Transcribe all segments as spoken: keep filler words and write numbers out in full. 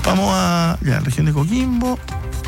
Vamos a... Ya, región de Coquimbo.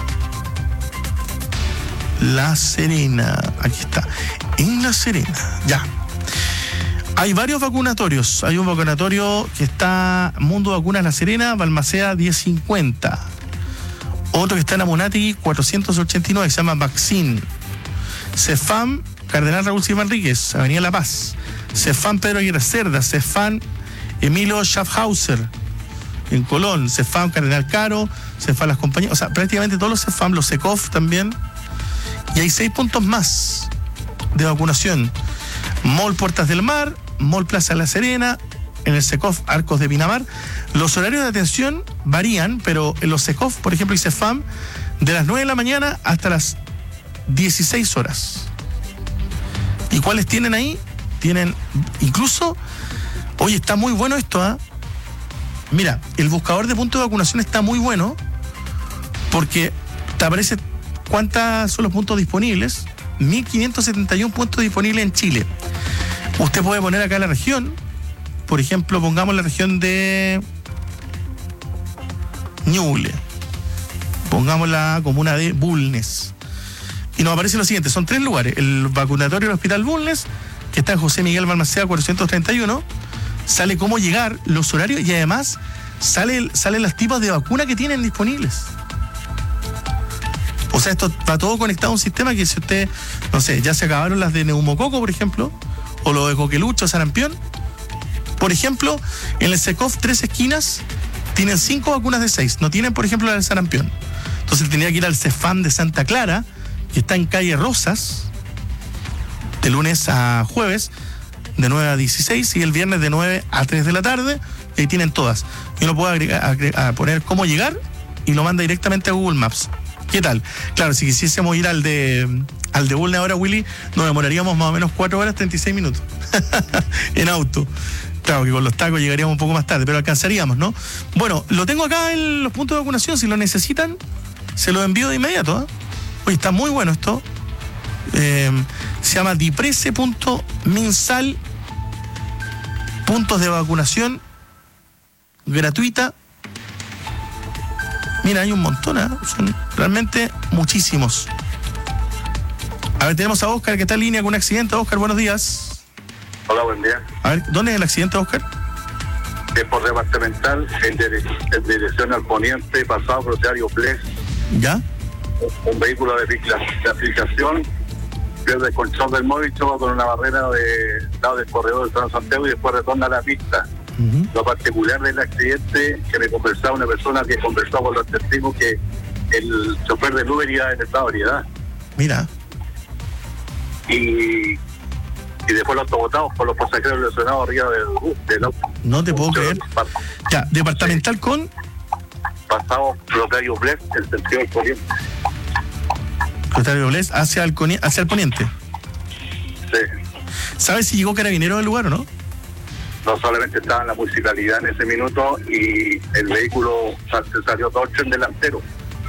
La Serena. Aquí está. En La Serena. Ya. Hay varios vacunatorios. Hay un vacunatorio que está Mundo Vacunas La Serena, Balmaceda diez cincuenta. Otro que está en Amunati cuatrocientos ochenta y nueve, que se llama Vaccine. Cefam, Cardenal Raúl Silva Enríquez, Avenida La Paz. Cefam Pedro Aguirre Cerda. Cefam Emilio Schaffhauser, en Colón. Cefam Cardenal Caro. Cefam Las Compañías. O sea, prácticamente todos los Cefam, los Secov también. Y hay seis puntos más de vacunación. Mall Puertas del Mar, Mall Plaza La Serena, en el Secov Arcos de Pinamar. Los horarios de atención varían, pero en los Secov, por ejemplo, y Cefam, de las nueve de la mañana hasta las dieciséis horas. ¿Y cuáles tienen ahí? Tienen, incluso, oye, está muy bueno esto, ¿ah? ¿eh? Mira, el buscador de puntos de vacunación está muy bueno porque te aparece cuántos son los puntos disponibles. mil quinientos setenta y uno puntos disponibles en Chile. Usted puede poner acá la región. Por ejemplo, pongamos la región de Ñuble. Pongamos la comuna de Bulnes. Y nos aparece lo siguiente. Son tres lugares. El vacunatorio del Hospital Bulnes, que está en José Miguel Balmaceda cuatrocientos treinta y uno. Sale cómo llegar, los horarios y además sale, salen los tipos de vacuna que tienen disponibles. O sea, esto va todo conectado a un sistema que si usted, no sé, ya se acabaron las de neumococo, por ejemplo, o lo de coquelucho, sarampión. Por ejemplo, en el Secov Tres Esquinas tienen cinco vacunas de seis. No tienen, por ejemplo, la del sarampión. Entonces tenía que ir al Cefam de Santa Clara, que está en calle Rosas, de lunes a jueves, de nueve a dieciséis, y el viernes de nueve a tres de la tarde, y ahí tienen todas. Y uno puede agregar, agregar, a poner cómo llegar y lo manda directamente a Google Maps. ¿Qué tal? Claro, si quisiésemos ir al de al de Bulnes ahora, Willy, nos demoraríamos más o menos cuatro horas treinta y seis minutos en auto. Claro que con los tacos llegaríamos un poco más tarde, pero alcanzaríamos, ¿no? Bueno, lo tengo acá en los puntos de vacunación. Si lo necesitan, se lo envío de inmediato, ¿eh? Oye, está muy bueno esto. Eh, se llama diprese punto minsal, puntos de vacunación gratuita. Mira, hay un montón, ¿eh? Son realmente muchísimos. A ver, tenemos a Oscar que está en línea con un accidente. Oscar, buenos días. Hola, buen día. A ver, ¿dónde es el accidente, Oscar? Es por departamental, en, dire en dirección al poniente, pasado por Diario Flex. ¿Ya? Un vehículo de, de aplicación pierde el control del móvil, choca con una barrera de lado del corredor del Transantiago y después retorna a la pista. Uh-huh. Lo particular del accidente, que me conversaba una persona que conversó con los testigos, que el chofer del Uber iba en estado de ebriedad. Mira. Y, y después los autobotados por los pasajeros lesionados arriba del, del auto. No te puedo creer. Ya, departamental sí. Con... Pasado Clotario Bles, el sentido del poniente. Clotario Bles hacia el, hacia el poniente. Sí. ¿Sabes si llegó Carabinero al lugar o no? No, solamente estaba en la municipalidad en ese minuto y el vehículo se salió torcho en delantero.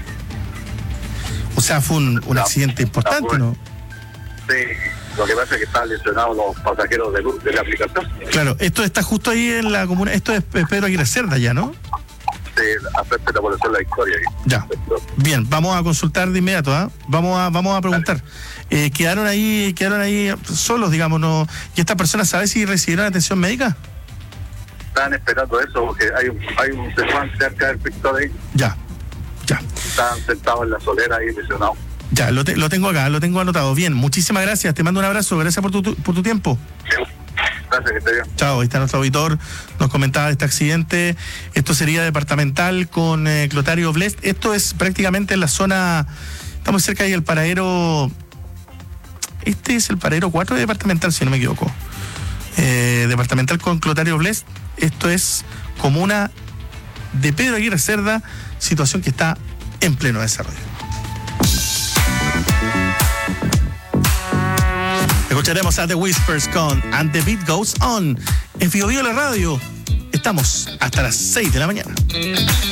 O sea, fue un, un accidente importante, ¿no? Sí, lo que pasa es que estaban lesionados los pasajeros de, de la aplicación. Claro, esto está justo ahí en la comuna, esto es Pedro Aguirre Cerda ya, ¿no? Sí, afecta la población la historia. Ya, bien, vamos a consultar de inmediato, ¿eh? Vamos a, vamos a preguntar. Eh, quedaron ahí, quedaron ahí solos, digamos, ¿no? ¿Y esta persona sabe si recibieron atención médica? Estaban esperando eso, porque hay un, hay un Cefam cerca del pictor ahí. Ya, ya. Estaban sentados en la solera ahí lesionados. Ya, lo, te, lo tengo acá, lo tengo anotado. Bien, muchísimas gracias, te mando un abrazo, gracias por tu, tu, por tu tiempo. Gracias, que esté bien. Chao, ahí está nuestro auditor, nos comentaba de este accidente. Esto sería departamental con eh, Clotario Bles. Esto es prácticamente en la zona, estamos cerca ahí del paradero, este es el paradero cuatro de departamental, si no me equivoco. Eh, departamental con Clotario Bles, esto es comuna de Pedro Aguirre Cerda, situación que está en pleno desarrollo. Escucharemos a The Whispers con And the Beat Goes On en Fiobío la Radio. Estamos hasta las seis de la mañana.